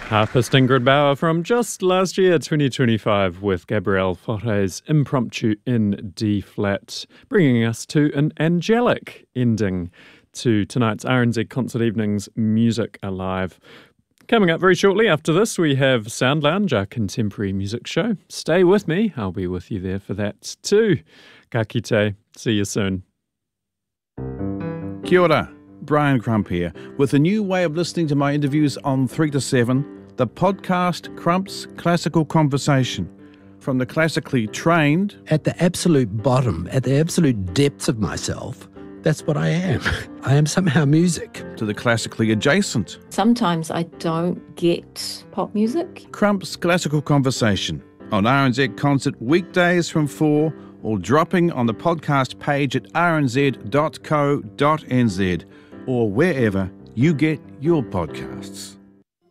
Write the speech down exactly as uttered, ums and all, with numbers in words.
Harpist Ingrid Bauer from just last year, twenty twenty-five, with Gabriel Fauré's Impromptu in D-flat, bringing us to an angelic ending to tonight's R N Z Concert Evening's Music Alive. Coming up very shortly after this, we have Sound Lounge, our contemporary music show. Stay with me. I'll be with you there for that too. Ka kite. See you soon. Kia ora. Brian Crump here, with a new way of listening to my interviews on three to seven, the podcast Crump's Classical Conversation. From the classically trained... At the absolute bottom, at the absolute depths of myself, that's what I am. I am somehow music. To the classically adjacent. Sometimes I don't get pop music. Crump's Classical Conversation on R N Z Concert weekdays from four, or dropping on the podcast page at r n z dot co dot n z or wherever you get your podcasts.